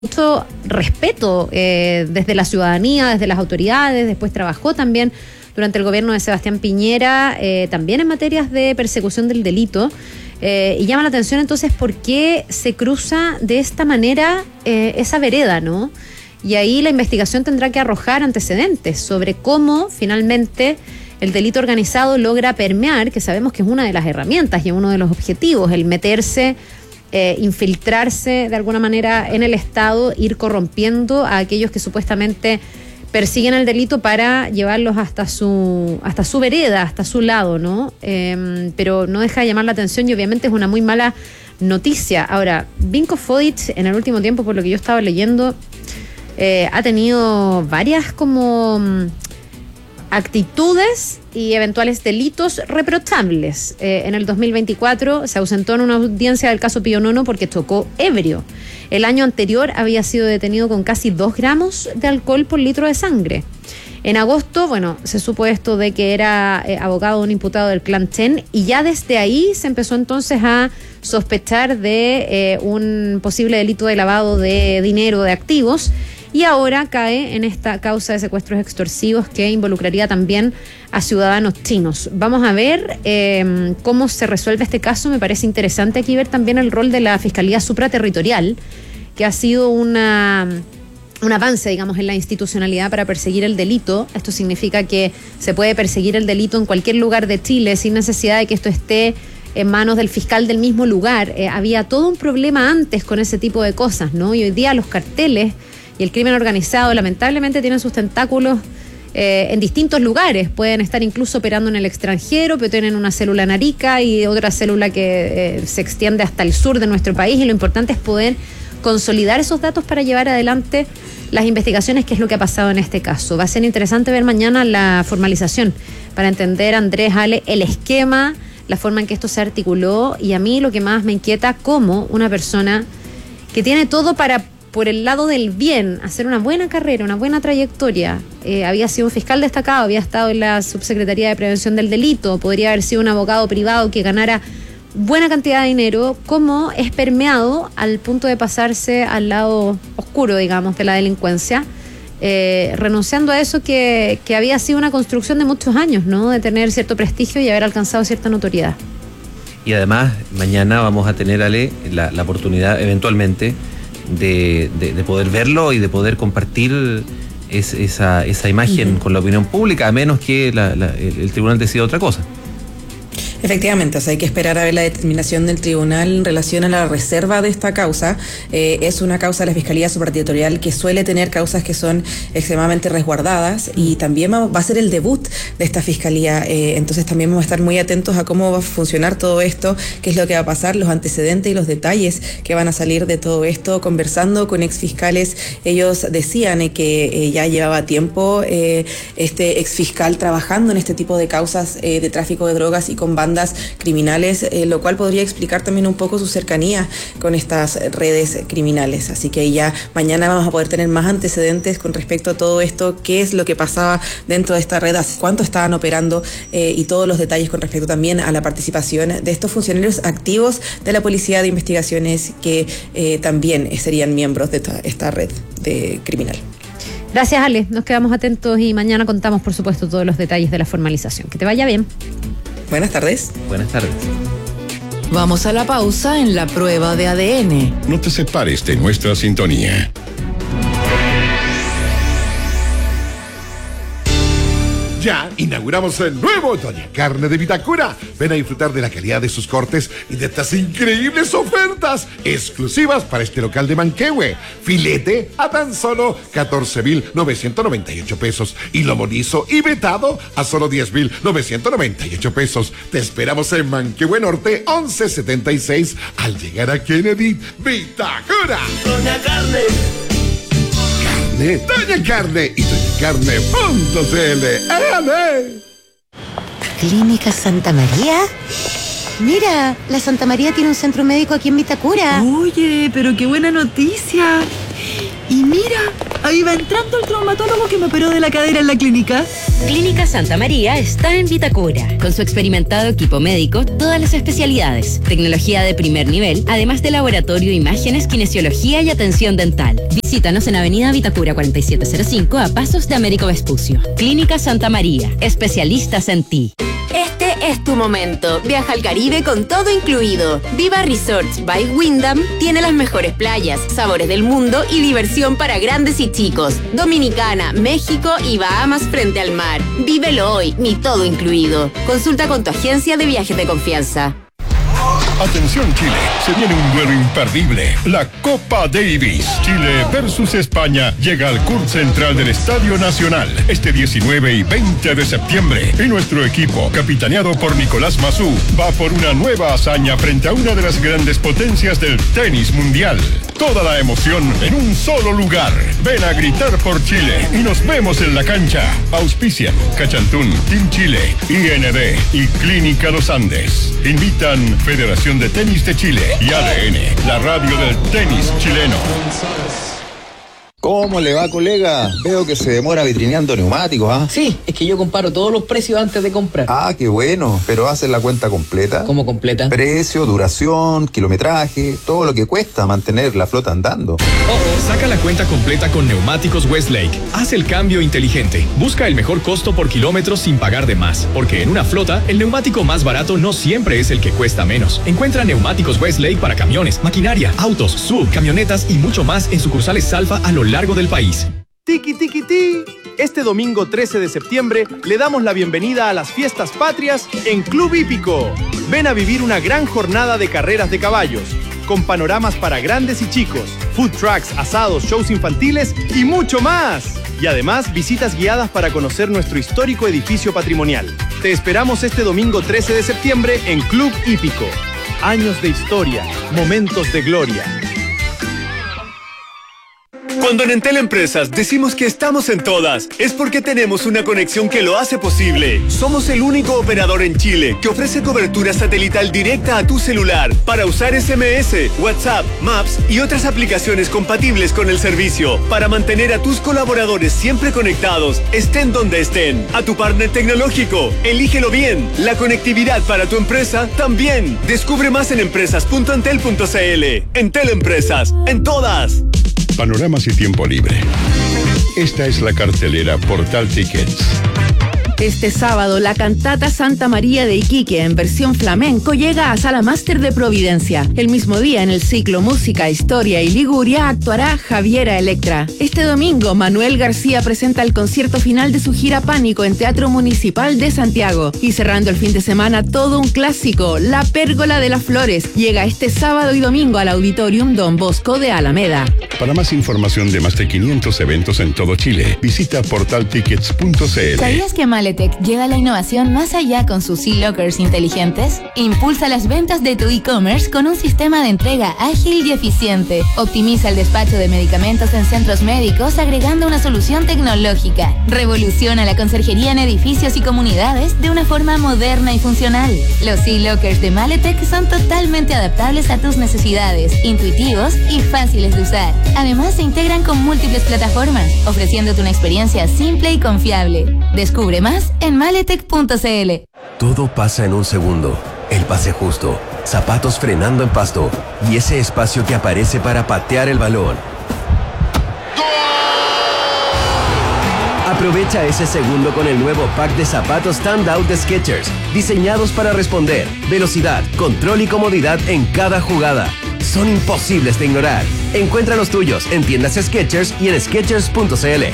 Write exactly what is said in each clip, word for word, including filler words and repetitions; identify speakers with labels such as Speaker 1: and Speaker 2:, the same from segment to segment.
Speaker 1: mucho respeto eh, desde la ciudadanía, desde las autoridades. Después trabajó también durante el gobierno de Sebastián Piñera, eh, también en materias de persecución del delito. Eh, y llama la atención entonces por qué se cruza de esta manera eh, esa vereda, ¿no? Y ahí la investigación tendrá que arrojar antecedentes sobre cómo finalmente el delito organizado logra permear, que sabemos que es una de las herramientas y uno de los objetivos, el meterse, eh, infiltrarse de alguna manera en el Estado, ir corrompiendo a aquellos que supuestamente persiguen el delito para llevarlos hasta su hasta su vereda, hasta su lado, ¿no? Eh, pero no deja de llamar la atención y obviamente es una muy mala noticia. Ahora, Vinko Fodic, en el último tiempo, por lo que yo estaba leyendo, eh, ha tenido varias como actitudes y eventuales delitos reprochables. Eh, en el dos mil veinticuatro se ausentó en una audiencia del caso Pío Nono porque chocó ebrio. El año anterior había sido detenido con casi dos gramos de alcohol por litro de sangre. En agosto, bueno, se supo esto de que era eh, abogado de un imputado del clan Chen, y ya desde ahí se empezó entonces a sospechar de eh, un posible delito de lavado de dinero, de activos, y ahora cae en esta causa de secuestros extorsivos que involucraría también a ciudadanos chinos. Vamos a ver eh, cómo se resuelve este caso. Me parece interesante aquí ver también el rol de la Fiscalía Supraterritorial, que ha sido una, un avance, digamos, en la institucionalidad para perseguir el delito. Esto significa que se puede perseguir el delito en cualquier lugar de Chile sin necesidad de que esto esté en manos del fiscal del mismo lugar. Eh, había todo un problema antes con ese tipo de cosas, ¿no? Y hoy día los carteles y el crimen organizado lamentablemente tienen sus tentáculos eh, en distintos lugares. Pueden estar incluso operando en el extranjero, pero tienen una célula en Arica y otra célula que eh, se extiende hasta el sur de nuestro país, y lo importante es poder consolidar esos datos para llevar adelante las investigaciones, que es lo que ha pasado en este caso. Va a ser interesante ver mañana la formalización para entender, Andrés, Ale, el esquema, la forma en que esto se articuló, y a mí lo que más me inquieta, cómo una persona que tiene todo para, por el lado del bien, hacer una buena carrera, una buena trayectoria, eh, había sido un fiscal destacado, había estado en la Subsecretaría de Prevención del Delito, podría haber sido un abogado privado que ganara buena cantidad de dinero, cómo es permeado al punto de pasarse al lado oscuro, digamos, de la delincuencia, eh, renunciando a eso que, que había sido una construcción de muchos años, ¿no? De tener cierto prestigio y haber alcanzado cierta notoriedad.
Speaker 2: Y además, mañana vamos a tener, Ale, la, la oportunidad eventualmente De, de, de poder verlo y de poder compartir es, esa, esa imagen uh-huh. con la opinión pública, a menos que la, la, el, el tribunal decida otra cosa.
Speaker 3: Efectivamente, o sea, hay que esperar a ver la determinación del tribunal en relación a la reserva de esta causa. Eh, es una causa de la Fiscalía Supraterritorial que suele tener causas que son extremadamente resguardadas, y también va, va a ser el debut de esta Fiscalía. Eh, entonces también vamos a estar muy atentos a cómo va a funcionar todo esto, qué es lo que va a pasar, los antecedentes y los detalles que van a salir de todo esto. Conversando con exfiscales, ellos decían eh, que eh, ya llevaba tiempo eh, este exfiscal trabajando en este tipo de causas eh, de tráfico de drogas y con bandas criminales, eh, lo cual podría explicar también un poco su cercanía con estas redes criminales. Así que ya mañana vamos a poder tener más antecedentes con respecto a todo esto, qué es lo que pasaba dentro de esta red, cuánto estaban operando eh, y todos los detalles con respecto también a la participación de estos funcionarios activos de la Policía de Investigaciones que eh, también serían miembros de toda esta red de criminal.
Speaker 1: Gracias, Ale. Nos quedamos atentos y mañana contamos, por supuesto, todos los detalles de la formalización. Que te vaya bien.
Speaker 3: Buenas tardes.
Speaker 2: Buenas tardes.
Speaker 4: Vamos a la pausa en la prueba de A D N.
Speaker 5: No te separes de nuestra sintonía. Ya inauguramos el nuevo Doña Carne de Vitacura. Ven a disfrutar de la calidad de sus cortes y de estas increíbles ofertas exclusivas para este local de Manquehue. Filete a tan solo catorce mil novecientos noventa y ocho pesos y lomo liso y vetado a solo diez mil novecientos noventa y ocho pesos. Te esperamos en Manquehue Norte once setenta y seis al llegar a Kennedy. Vitacura.
Speaker 6: Doña Carne.
Speaker 5: Doña Carne y doña carne punto c l. ¡Ale!
Speaker 7: ¿Clínica Santa María? Mira, la Santa María tiene un centro médico aquí en Vitacura.
Speaker 8: Oye, pero qué buena noticia. Y mira, ahí va entrando el traumatólogo que me operó de la cadera en la clínica.
Speaker 6: Clínica Santa María está en Vitacura. Con su experimentado equipo médico, todas las especialidades, tecnología de primer nivel, además de laboratorio, imágenes, kinesiología y atención dental. Visítanos en Avenida Vitacura cuarenta y siete cero cinco a pasos de Américo Vespucio. Clínica Santa María, especialistas en ti.
Speaker 9: Este es tu momento. Viaja al Caribe con todo incluido. Viva Resorts by Wyndham tiene las mejores playas, sabores del mundo y diversión para grandes y chicos. Dominicana, México y Bahamas frente al mar. Vívelo hoy, mi todo incluido. Consulta con tu agencia de viajes de confianza.
Speaker 10: Atención Chile, se viene un duelo imperdible, la Copa Davis. Chile versus España llega al C U R Central del Estadio Nacional este diecinueve y veinte de septiembre. Y nuestro equipo, capitaneado por Nicolás Massú, va por una nueva hazaña frente a una de las grandes potencias del tenis mundial. Toda la emoción en un solo lugar. Ven a gritar por Chile y nos vemos en la cancha. Auspician Cachantún, Team Chile, I N D y Clínica Los Andes. Invitan Federación de Tenis de Chile y A D N, la radio del tenis chileno.
Speaker 11: ¿Cómo le va, colega? Veo que se demora vitrineando neumáticos, ¿ah?
Speaker 12: ¿eh? Sí, es que yo comparo todos los precios antes de comprar.
Speaker 11: Ah, qué bueno, pero ¿haces la cuenta completa?
Speaker 12: ¿Cómo completa?
Speaker 11: Precio, duración, kilometraje, todo lo que cuesta mantener la flota andando.
Speaker 13: Oh, oh, saca la cuenta completa con Neumáticos Westlake. Haz el cambio inteligente. Busca el mejor costo por kilómetro sin pagar de más, porque en una flota, el neumático más barato no siempre es el que cuesta menos. Encuentra Neumáticos Westlake para camiones, maquinaria, autos, sub, camionetas y mucho más en sucursales Salfa a lo largo del país.
Speaker 14: Tiki tiki ti. Este domingo trece de septiembre le damos la bienvenida a las fiestas patrias en Club Hípico. Ven a vivir una gran jornada de carreras de caballos, con panoramas para grandes y chicos, food trucks, asados, shows infantiles y mucho más. Y además visitas guiadas para conocer nuestro histórico edificio patrimonial. Te esperamos este domingo trece de septiembre en Club Hípico. Años de historia, momentos de gloria.
Speaker 15: Cuando en Entel Empresas decimos que estamos en todas, es porque tenemos una conexión que lo hace posible. Somos el único operador en Chile que ofrece cobertura satelital directa a tu celular para usar S M S, WhatsApp, Maps y otras aplicaciones compatibles con el servicio, para mantener a tus colaboradores siempre conectados, estén donde estén. A tu partner tecnológico, elígelo bien. La conectividad para tu empresa también. Descubre más en empresas punto entel punto c l. Entel Empresas, en todas.
Speaker 10: Panoramas y tiempo libre. Esta es la cartelera Portal Tickets.
Speaker 16: Este sábado, la cantata Santa María de Iquique, en versión flamenco, llega a Sala Máster de Providencia. El mismo día, en el ciclo Música, Historia y Liguria, actuará Javiera Electra. Este domingo, Manuel García presenta el concierto final de su gira Pánico en Teatro Municipal de Santiago. Y cerrando el fin de semana, todo un clásico, La Pérgola de las Flores, llega este sábado y domingo al Auditorium Don Bosco de Alameda.
Speaker 10: Para más información de más de quinientos eventos en todo Chile, visita portal tickets punto c l.
Speaker 17: ¿Sabías que Maletec lleva la innovación más allá con sus e-lockers inteligentes? Impulsa las ventas de tu e-commerce con un sistema de entrega ágil y eficiente. Optimiza el despacho de medicamentos en centros médicos agregando una solución tecnológica. Revoluciona la conserjería en edificios y comunidades de una forma moderna y funcional. Los e-lockers de Maletec son totalmente adaptables a tus necesidades, intuitivos y fáciles de usar. Además, se integran con múltiples plataformas, ofreciéndote una experiencia simple y confiable. Descubre más en maletec punto c l.
Speaker 18: Todo pasa en un segundo. El pase justo, zapatos frenando en pasto y ese espacio que aparece para patear el balón. Aprovecha ese segundo con el nuevo pack de zapatos Standout de Skechers, diseñados para responder, velocidad, control y comodidad en cada jugada. Son imposibles de ignorar. Encuentra los tuyos en tiendas Skechers y en skechers punto c l.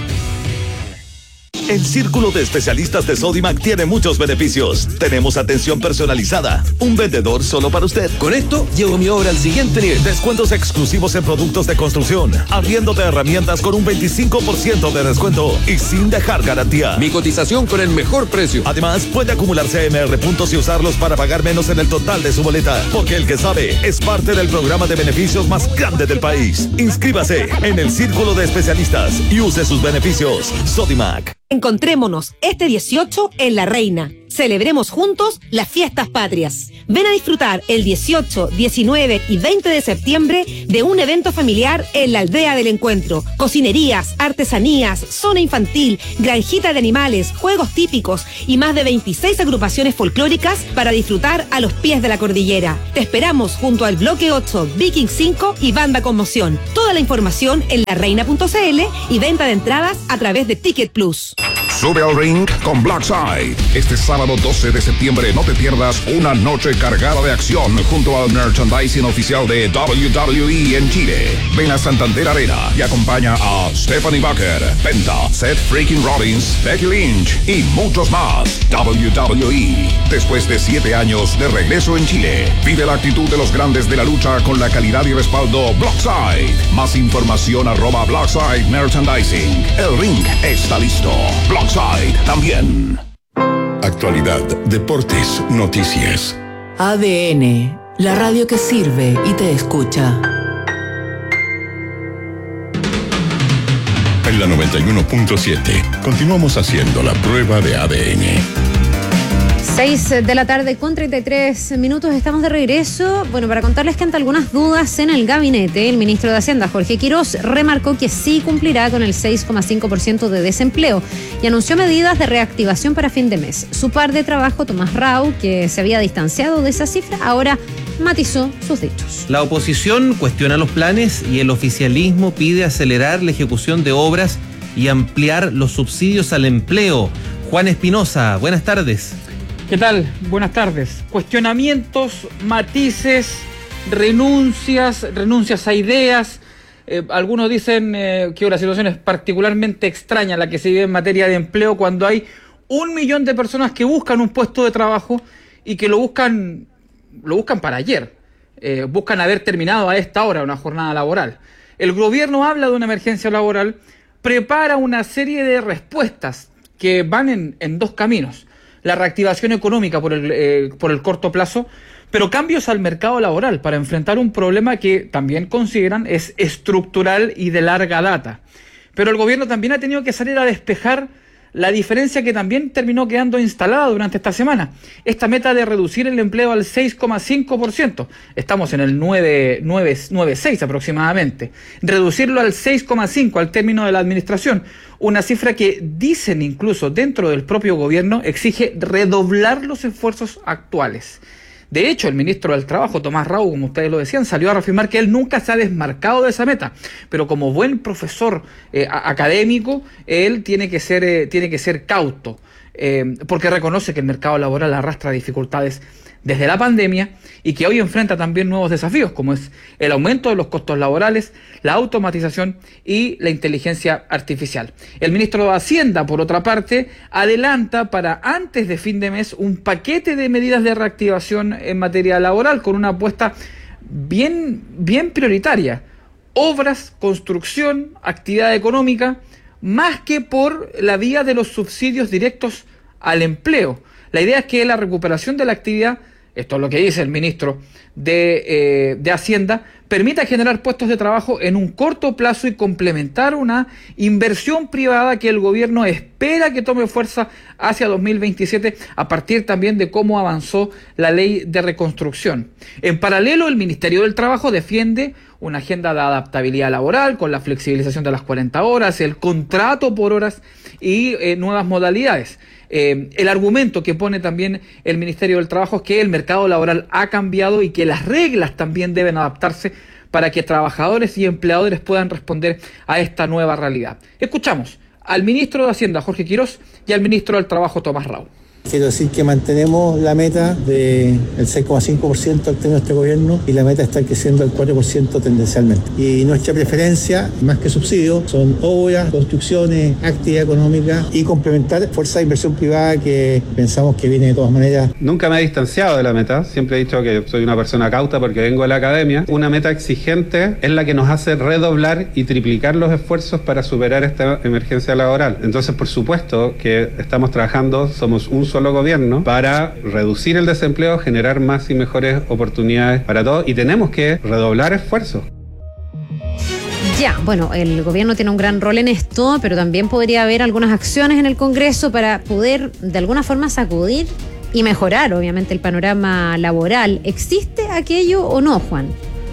Speaker 19: El Círculo de Especialistas de Sodimac tiene muchos beneficios. Tenemos atención personalizada, un vendedor solo para usted.
Speaker 20: Con esto, llevo mi obra al siguiente nivel.
Speaker 19: Descuentos exclusivos en productos de construcción, arriendo de herramientas con un veinticinco por ciento de descuento y sin dejar garantía.
Speaker 20: Mi cotización con el mejor precio.
Speaker 19: Además, puede acumular C M R puntos y usarlos para pagar menos en el total de su boleta, porque el que sabe es parte del programa de beneficios más grande del país. Inscríbase en el Círculo de Especialistas y use sus beneficios. Sodimac.
Speaker 21: Encontrémonos este dieciocho en La Reina. Celebremos juntos las fiestas patrias. Ven a disfrutar el dieciocho, diecinueve y veinte de septiembre de un evento familiar en la Aldea del Encuentro. Cocinerías, artesanías, zona infantil, granjita de animales, juegos típicos y más de veintiséis agrupaciones folclóricas para disfrutar a los pies de la cordillera. Te esperamos junto al Bloque ocho, Viking cinco y Banda Conmoción. Toda la información en la reina punto c l y venta de entradas a través de Ticket Plus.
Speaker 22: Sube al ring con Blackside. Este sábado doce de septiembre no te pierdas una noche cargada de acción junto al merchandising oficial de W W E en Chile. Ven a Santander Arena y acompaña a Stephanie Bucker, Penta, Seth Freaking Rollins, Becky Lynch y muchos más. W W E. Después de siete años de regreso en Chile, vive la actitud de los grandes de la lucha con la calidad y respaldo Blackside. Más información arroba Blackside Merchandising. El ring está listo. Blackside también.
Speaker 10: Actualidad, deportes, noticias.
Speaker 4: A D N, la radio que sirve y te escucha.
Speaker 10: En la noventa y uno punto siete, continuamos haciendo la prueba de A D N.
Speaker 1: seis de la tarde con treinta y tres minutos, estamos de regreso. Bueno, para contarles que ante algunas dudas en el gabinete, el ministro de Hacienda, Jorge Quirós, remarcó que sí cumplirá con el seis coma cinco por ciento de desempleo y anunció medidas de reactivación para fin de mes. Su par de trabajo, Tomás Rau, que se había distanciado de esa cifra, ahora matizó sus dichos.
Speaker 2: La oposición cuestiona los planes y el oficialismo pide acelerar la ejecución de obras y ampliar los subsidios al empleo. Juan Espinosa, buenas tardes.
Speaker 23: ¿Qué tal? Buenas tardes. Cuestionamientos, matices, renuncias, renuncias a ideas. Eh, algunos dicen eh, que una situación es particularmente extraña la que se vive en materia de empleo cuando hay un millón de personas que buscan un puesto de trabajo y que lo buscan, lo buscan para ayer. Eh, buscan haber terminado a esta hora una jornada laboral. El gobierno habla de una emergencia laboral, prepara una serie de respuestas que van en, en dos caminos. La reactivación económica por el, eh, por el corto plazo, pero cambios al mercado laboral para enfrentar un problema que también consideran es estructural y de larga data. Pero el gobierno también ha tenido que salir a despejar la diferencia que también terminó quedando instalada durante esta semana. Esta meta de reducir el empleo al seis coma cinco por ciento. Estamos en el nueve coma seis aproximadamente. Reducirlo al seis coma cinco al término de la administración. Una cifra que dicen incluso dentro del propio gobierno exige redoblar los esfuerzos actuales. De hecho, el ministro del Trabajo, Tomás Rau, como ustedes lo decían, salió a reafirmar que él nunca se ha desmarcado de esa meta, pero como buen profesor eh, académico, él tiene que ser, eh, tiene que ser cauto, eh, porque reconoce que el mercado laboral arrastra dificultades desde la pandemia y que hoy enfrenta también nuevos desafíos, como es el aumento de los costos laborales, la automatización y la inteligencia artificial. El ministro de Hacienda, por otra parte, adelanta para antes de fin de mes un paquete de medidas de reactivación en materia laboral con una apuesta bien, bien prioritaria. Obras, construcción, actividad económica, más que por la vía de los subsidios directos al empleo. La idea es que la recuperación de la actividad, esto es lo que dice el ministro de, eh, de Hacienda, permita generar puestos de trabajo en un corto plazo y complementar una inversión privada que el gobierno espera que tome fuerza hacia dos mil veintisiete a partir también de cómo avanzó la ley de reconstrucción. En paralelo, el Ministerio del Trabajo defiende una agenda de adaptabilidad laboral con la flexibilización de las cuarenta horas, el contrato por horas y eh, nuevas modalidades. Eh, el argumento que pone también el Ministerio del Trabajo es que el mercado laboral ha cambiado y que las reglas también deben adaptarse para que trabajadores y empleadores puedan responder a esta nueva realidad. Escuchamos al ministro de Hacienda, Jorge Quirós, y al ministro del Trabajo, Tomás Rau.
Speaker 24: Quiero decir que mantenemos la meta del seis coma cinco por ciento al término de este gobierno y la meta está creciendo al cuatro por ciento tendencialmente. Y nuestra preferencia, más que subsidios, son obras, construcciones, actividad económica y complementar fuerza de inversión privada que pensamos que viene de todas maneras.
Speaker 25: Nunca me he distanciado de la meta, siempre he dicho que soy una persona cauta porque vengo de la academia. Una meta exigente es la que nos hace redoblar y triplicar los esfuerzos para superar esta emergencia laboral. Entonces, por supuesto que estamos trabajando, somos un solo gobierno para reducir el desempleo, generar más y mejores oportunidades para todos y tenemos que redoblar esfuerzos.
Speaker 1: Ya, bueno, el gobierno tiene un gran rol en esto, pero también podría haber algunas acciones en el Congreso para poder de alguna forma sacudir y mejorar, obviamente, el panorama laboral. ¿Existe aquello o no, Juan?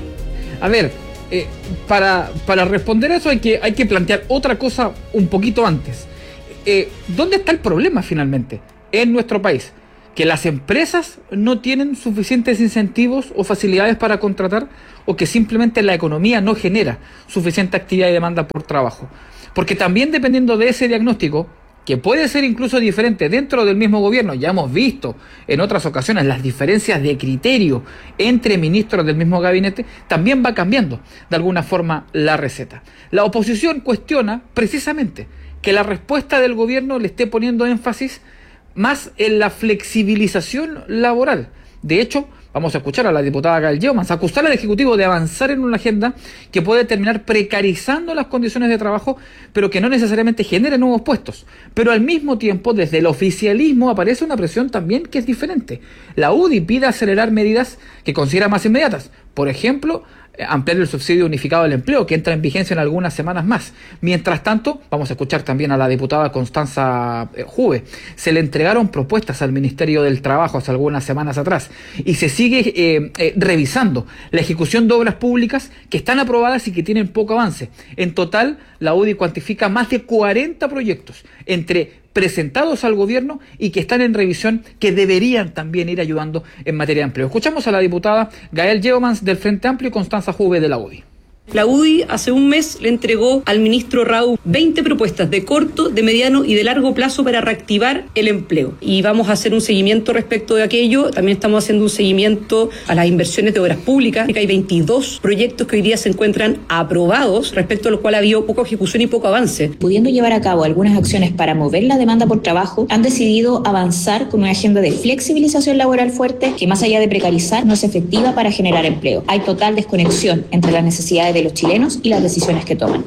Speaker 23: A ver, eh, para, para responder a eso hay que, hay que plantear otra cosa un poquito antes. Eh, ¿Dónde está el problema finalmente en nuestro país? ¿Que las empresas no tienen suficientes incentivos o facilidades para contratar, o que simplemente la economía no genera suficiente actividad y demanda por trabajo? Porque también, dependiendo de ese diagnóstico, que puede ser incluso diferente dentro del mismo gobierno, ya hemos visto en otras ocasiones las diferencias de criterio entre ministros del mismo gabinete, también va cambiando de alguna forma la receta. La oposición cuestiona precisamente que la respuesta del gobierno le esté poniendo énfasis más en la flexibilización laboral. De hecho, vamos a escuchar a la diputada Gael Yeomans acusar al Ejecutivo de avanzar en una agenda que puede terminar precarizando las condiciones de trabajo, pero que no necesariamente genere nuevos puestos. Pero al mismo tiempo, desde el oficialismo aparece una presión también que es diferente. La U D I pide acelerar medidas que considera más inmediatas. Por ejemplo, ampliar el subsidio unificado del empleo, que entra en vigencia en algunas semanas más. Mientras tanto, vamos a escuchar también a la diputada Constanza Juve. Se le entregaron propuestas al Ministerio del Trabajo hace algunas semanas atrás y se sigue eh, eh, revisando la ejecución de obras públicas que están aprobadas y que tienen poco avance. En total, la U D I cuantifica más de cuarenta proyectos entre presentados al gobierno y que están en revisión, que deberían también ir ayudando en materia de empleo. Escuchamos a la diputada Gael Yeomans del Frente Amplio y Constanza Juve de la U D I.
Speaker 3: La U D I hace un mes le entregó al ministro Raúl veinte propuestas de corto, de mediano y de largo plazo para reactivar el empleo. Y vamos a hacer un seguimiento respecto de aquello. También estamos haciendo un seguimiento a las inversiones de obras públicas. Hay veintidós proyectos que hoy día se encuentran aprobados, respecto a los cuales ha habido poca ejecución y poco avance.
Speaker 5: Pudiendo llevar a cabo algunas acciones para mover la demanda por trabajo, han decidido avanzar con una agenda de flexibilización laboral fuerte que, más allá de precarizar, no es efectiva para generar empleo. Hay total desconexión entre las necesidades de los chilenos y las decisiones que toman.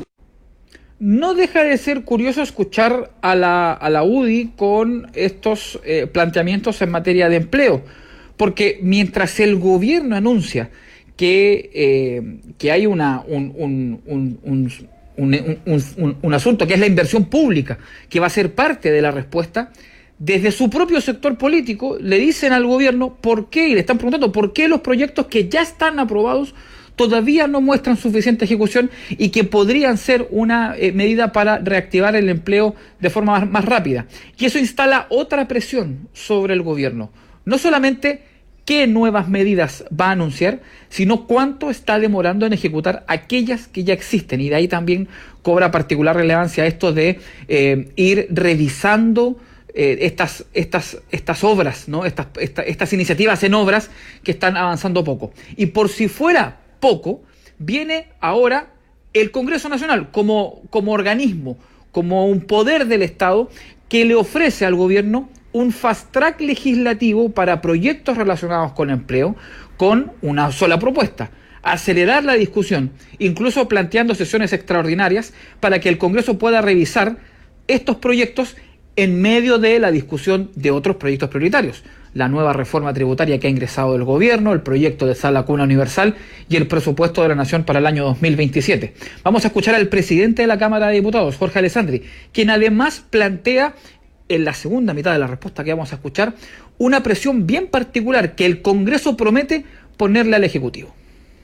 Speaker 23: No deja de ser curioso escuchar a la, a la U D I con estos eh, planteamientos en materia de empleo, porque mientras el gobierno anuncia que, eh, que hay una, un, un, un, un, un, un, un, un asunto que es la inversión pública, que va a ser parte de la respuesta, desde su propio sector político le dicen al gobierno por qué, y le están preguntando por qué los proyectos que ya están aprobados todavía no muestran suficiente ejecución y que podrían ser una eh, medida para reactivar el empleo de forma más, más rápida. Y eso instala otra presión sobre el gobierno. No solamente qué nuevas medidas va a anunciar, sino cuánto está demorando en ejecutar aquellas que ya existen. Y de ahí también cobra particular relevancia esto de eh, ir revisando eh, estas, estas, estas obras, ¿no? Estas, esta, estas iniciativas en obras que están avanzando poco. Y por si fuera poco, viene ahora el Congreso Nacional como, como organismo, como un poder del Estado que le ofrece al gobierno un fast track legislativo para proyectos relacionados con empleo, con una sola propuesta: acelerar la discusión, incluso planteando sesiones extraordinarias para que el Congreso pueda revisar estos proyectos en medio de la discusión de otros proyectos prioritarios. La nueva reforma tributaria que ha ingresado el gobierno, el proyecto de Sala Cuna Universal y el presupuesto de la Nación para el año dos mil veintisiete. Vamos a escuchar al presidente de la Cámara de Diputados, Jorge Alessandri, quien además plantea, en la segunda mitad de la respuesta que vamos a escuchar, una presión bien particular que el Congreso promete ponerle al Ejecutivo.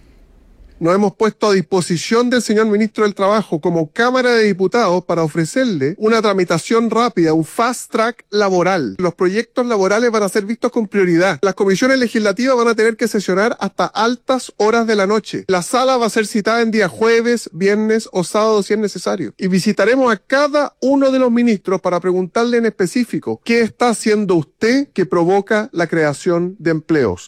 Speaker 6: Nos hemos puesto a disposición del señor ministro del Trabajo como Cámara de Diputados para ofrecerle una tramitación rápida, un fast track laboral. Los proyectos laborales van a ser vistos con prioridad. Las comisiones legislativas van a tener que sesionar hasta altas horas de la noche. La sala va a ser citada en día jueves, viernes o sábado si es necesario. Y visitaremos a cada uno de los ministros para preguntarle en específico qué está haciendo usted que provoca la creación de empleos.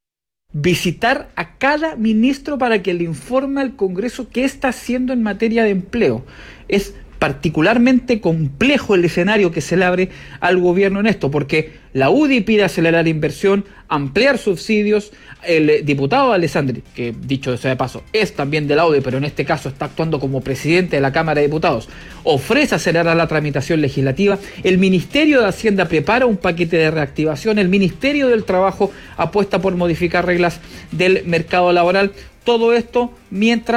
Speaker 23: Visitar a cada ministro para que le informe al Congreso qué está haciendo en materia de empleo. Es particularmente complejo el escenario que se le abre al gobierno en esto, porque la U D I pide acelerar inversión, ampliar subsidios. El diputado Alessandri, que dicho sea de paso es también de la U D I, pero en este caso está actuando como presidente de la Cámara de Diputados, ofrece acelerar la tramitación legislativa. El Ministerio de Hacienda prepara un paquete de reactivación. El Ministerio del Trabajo apuesta por modificar reglas del mercado laboral. Todo esto mientras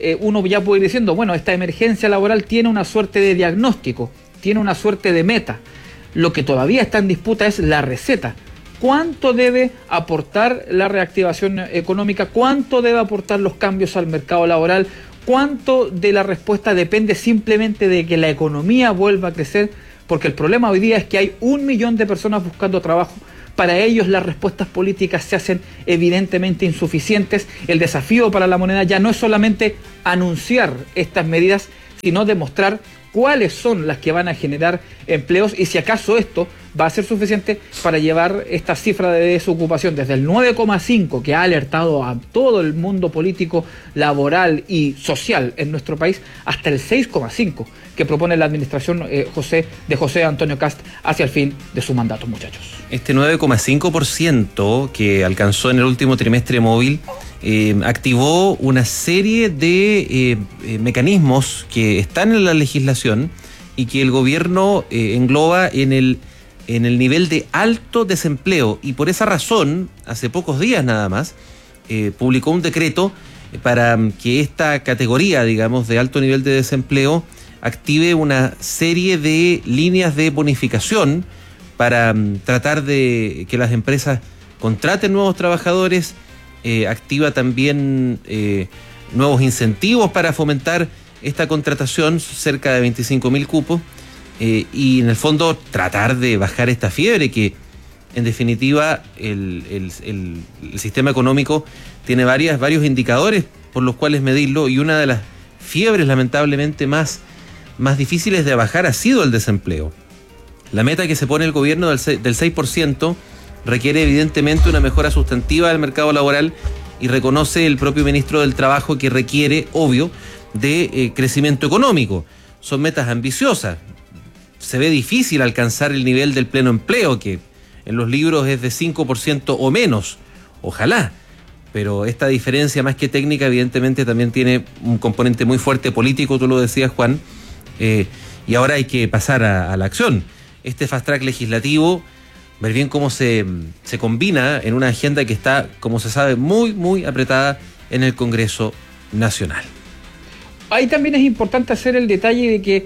Speaker 23: eh, uno ya puede ir diciendo, bueno, esta emergencia laboral tiene una suerte de diagnóstico, tiene una suerte de meta. Lo que todavía está en disputa es la receta. ¿Cuánto debe aportar la reactivación económica? ¿Cuánto debe aportar los cambios al mercado laboral? ¿Cuánto de la respuesta depende simplemente de que la economía vuelva a crecer? Porque el problema hoy día es que hay un millón de personas buscando trabajo. Para ellos las respuestas políticas se hacen evidentemente insuficientes. El desafío para la moneda ya no es solamente anunciar estas medidas, sino demostrar cuáles son las que van a generar empleos y si acaso esto va a ser suficiente para llevar esta cifra de desocupación desde el nueve coma cinco que ha alertado a todo el mundo político, laboral y social en nuestro país hasta el seis coma cinco que propone la administración eh, José, de José Antonio Kast hacia el fin de su mandato, muchachos.
Speaker 2: Este nueve coma cinco por ciento que alcanzó en el último trimestre móvil Eh, activó una serie de eh, eh, mecanismos que están en la legislación y que el gobierno eh, engloba en el, en el nivel de alto desempleo, y por esa razón, hace pocos días nada más, eh, publicó un decreto para que esta categoría, digamos, de alto nivel de desempleo active una serie de líneas de bonificación para um, tratar de que las empresas contraten nuevos trabajadores. Eh, activa también eh, nuevos incentivos para fomentar esta contratación, cerca de veinticinco mil cupos, eh, y en el fondo tratar de bajar esta fiebre que en definitiva el, el, el, el sistema económico tiene varias, varios indicadores por los cuales medirlo, y una de las fiebres lamentablemente más, más difíciles de bajar ha sido el desempleo. La meta que se pone el gobierno del seis por ciento requiere evidentemente una mejora sustantiva del mercado laboral, y reconoce el propio ministro del Trabajo que requiere, obvio, de eh, crecimiento económico. Son metas ambiciosas. Se ve difícil alcanzar el nivel del pleno empleo, que en los libros es de cinco por ciento o menos. Ojalá. Pero esta diferencia, más que técnica, evidentemente también tiene un componente muy fuerte político, tú lo decías, Juan, eh, y ahora hay que pasar a, a la acción. Este fast track legislativo, ver bien cómo se, se combina en una agenda que está, como se sabe, muy, muy apretada en el Congreso Nacional.
Speaker 23: Ahí también es importante hacer el detalle de que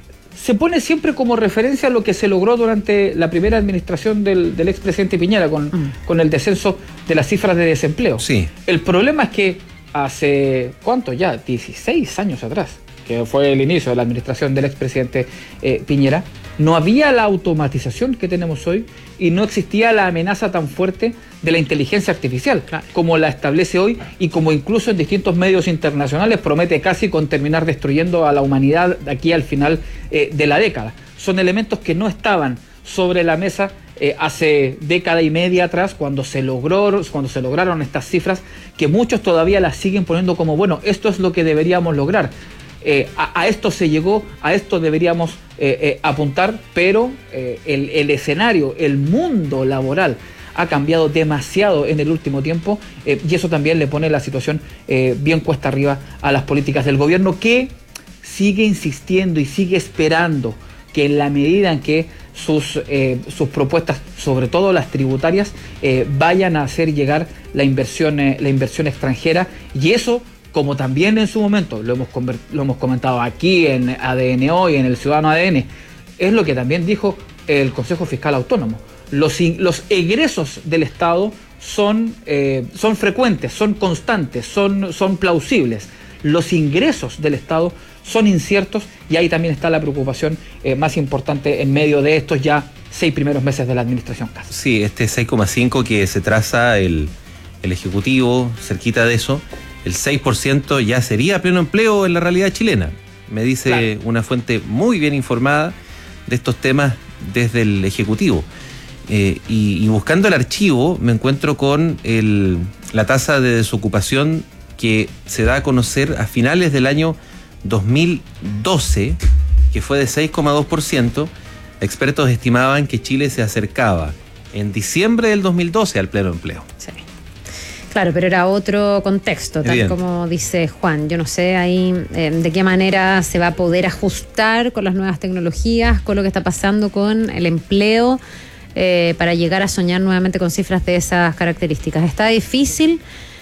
Speaker 23: se pone siempre como referencia lo que se logró durante la primera administración del, del expresidente Piñera con, mm. con el descenso de las cifras de desempleo.
Speaker 2: Sí.
Speaker 23: El problema es que hace, ¿cuánto ya? dieciséis años atrás, que fue el inicio de la administración del expresidente eh, Piñera, no había la automatización que tenemos hoy y no existía la amenaza tan fuerte de la inteligencia artificial, claro, como la establece hoy y como incluso en distintos medios internacionales promete casi con terminar destruyendo a la humanidad de aquí al final eh, de la década. Son elementos que no estaban sobre la mesa eh, hace década y media atrás cuando se logró, cuando se lograron estas cifras, que muchos todavía las siguen poniendo como, bueno, esto es lo que deberíamos lograr. Eh, a, a esto se llegó, a esto deberíamos eh, eh, apuntar, pero eh, el, el escenario, el mundo laboral ha cambiado demasiado en el último tiempo eh, y eso también le pone la situación eh, bien cuesta arriba a las políticas del gobierno, que sigue insistiendo y sigue esperando que en la medida en que sus, eh, sus propuestas, sobre todo las tributarias, eh, vayan a hacer llegar la inversión, eh, la inversión extranjera, y eso, como también en su momento lo hemos, lo hemos comentado aquí en A D N Hoy, en el Ciudadano A D N, es lo que también dijo el Consejo Fiscal Autónomo. Los, los egresos del Estado son, eh, son frecuentes, son constantes, son, son plausibles. Los ingresos del Estado son inciertos, y ahí también está la preocupación eh, más importante en medio de estos ya seis primeros meses de la administración Kast.
Speaker 2: Sí, este seis coma cinco que se traza el, el Ejecutivo, cerquita de eso, el seis por ciento ya sería pleno empleo en la realidad chilena. Me dice claro, una fuente muy bien informada de estos temas desde el Ejecutivo. Eh, y, y buscando el archivo me encuentro con el, la tasa de desocupación que se da a conocer a finales del año dos mil doce, que fue de seis coma dos por ciento. Expertos estimaban que Chile se acercaba en diciembre del dos mil doce al pleno empleo.
Speaker 1: Sí. Claro, pero era otro contexto, tal Evidente. Como dice Juan. Yo no sé ahí eh, de qué manera se va a poder ajustar con las nuevas tecnologías, con lo que está pasando con el empleo, eh, para llegar a soñar nuevamente con cifras de esas características. Está difícil,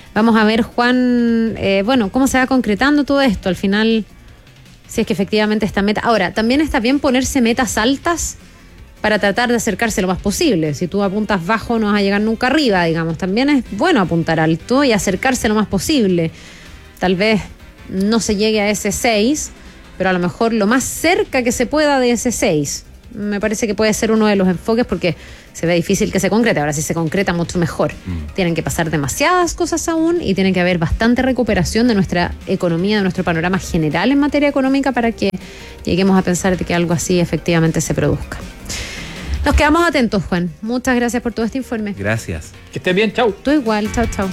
Speaker 1: Vamos a ver, Juan, eh, bueno, cómo se va concretando todo esto. Al final, si es que efectivamente esta meta... Ahora, también está bien ponerse metas altas para tratar de acercarse lo más posible. Si tú apuntas bajo, no vas a llegar nunca arriba, digamos. También es bueno apuntar alto y acercarse lo más posible. Tal vez no se llegue a ese seis, pero a lo mejor lo más cerca que se pueda de ese seis. Me parece que puede ser uno de los enfoques porque se ve difícil que se concrete. Ahora, si se concreta, mucho mejor. Mm. Tienen que pasar demasiadas cosas aún y tiene que haber bastante recuperación de nuestra economía, de nuestro panorama general en materia económica para que lleguemos a pensar de que algo así efectivamente se produzca. Nos quedamos atentos, Juan. Muchas gracias por todo este informe.
Speaker 2: Gracias.
Speaker 23: Que estén bien, chau.
Speaker 1: Tú igual, chau, chau.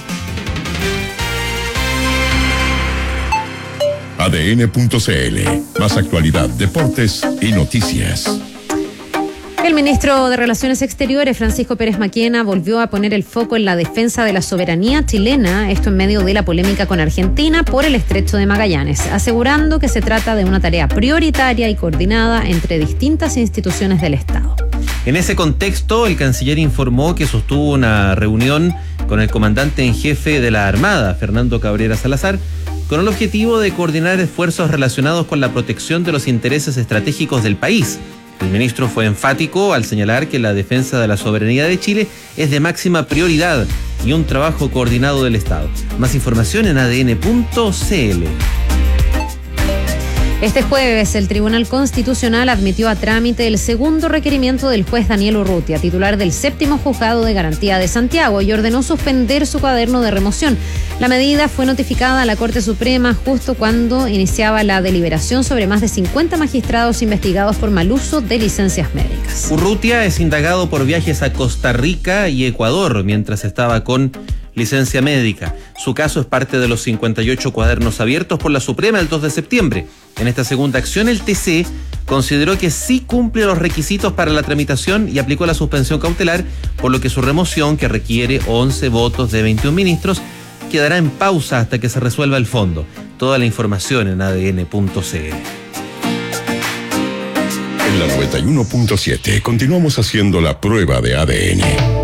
Speaker 10: A D N punto C L. Más actualidad, deportes y noticias.
Speaker 1: El ministro de Relaciones Exteriores, Francisco Pérez Maquena, volvió a poner el foco en la defensa de la soberanía chilena, esto en medio de la polémica con Argentina por el Estrecho de Magallanes, asegurando que se trata de una tarea prioritaria y coordinada entre distintas instituciones del Estado.
Speaker 2: En ese contexto, el canciller informó que sostuvo una reunión con el comandante en jefe de la Armada, Fernando Cabrera Salazar, con el objetivo de coordinar esfuerzos relacionados con la protección de los intereses estratégicos del país. El ministro fue enfático al señalar que la defensa de la soberanía de Chile es de máxima prioridad y un trabajo coordinado del Estado. Más información en A D N punto C L.
Speaker 1: Este jueves, el Tribunal Constitucional admitió a trámite el segundo requerimiento del juez Daniel Urrutia, titular del séptimo Juzgado de Garantía de Santiago, y ordenó suspender su cuaderno de remoción. La medida fue notificada a la Corte Suprema justo cuando iniciaba la deliberación sobre más de cincuenta magistrados investigados por mal uso de licencias médicas.
Speaker 2: Urrutia es indagado por viajes a Costa Rica y Ecuador mientras estaba con licencia médica. Su caso es parte de los cincuenta y ocho cuadernos abiertos por la Suprema el dos de septiembre. En esta segunda acción, el T C consideró que sí cumple los requisitos para la tramitación y aplicó la suspensión cautelar, por lo que su remoción, que requiere once votos de veintiún ministros, quedará en pausa hasta que se resuelva el fondo. Toda la información en A D N punto C L.
Speaker 10: En la noventa y uno punto siete continuamos haciendo la prueba de A D N.